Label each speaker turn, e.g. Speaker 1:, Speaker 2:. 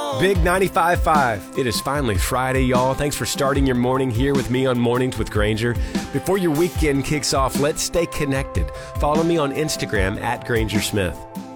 Speaker 1: Big 95.5. It is finally Friday, y'all. Thanks for starting your morning here with me on Mornings with Granger. Before your weekend kicks off, let's stay connected. Follow me on Instagram @GrangerSmith.